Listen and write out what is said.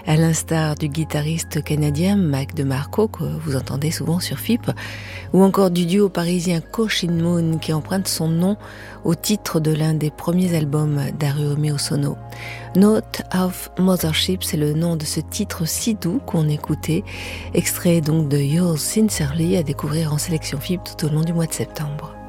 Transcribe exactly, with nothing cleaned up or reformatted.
à l'instar du guitariste canadien Mac DeMarco, que vous entendez souvent sur F I P, ou encore du duo parisien Ko Shin Moon, qui emprunte son nom au titre de l'un des premiers albums d'Haruomi Hosono. Note of Mothership, c'est le nom de ce titre si doux qu'on écoutait, extrait donc de Yours Sincerely, à découvrir en sélection F I P tout au long du mois de septembre.